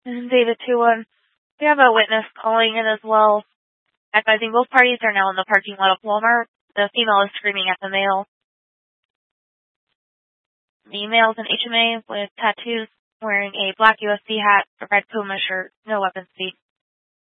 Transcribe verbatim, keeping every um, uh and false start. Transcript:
David two one. We have a witness calling in as well, advising both parties are now in the parking lot of Walmart. The female is screaming at the male. The male is an H M A with tattoos, wearing a black U S C hat, a red Puma shirt, no weapons seen.